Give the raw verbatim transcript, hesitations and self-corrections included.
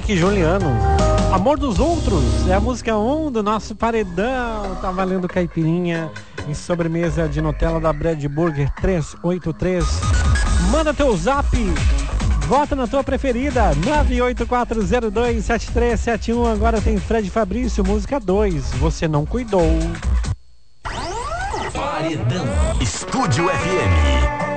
Henrique e Juliano. Amor dos Outros é a música um do nosso paredão. Tá valendo caipirinha em sobremesa de Nutella da Bread Burger trezentos e oitenta e três. Manda teu zap, vota na tua preferida, nove oito quatro zero dois sete três sete um. Agora tem Fred Fabrício, música dois, Você Não Cuidou. Paredão Estúdio F M.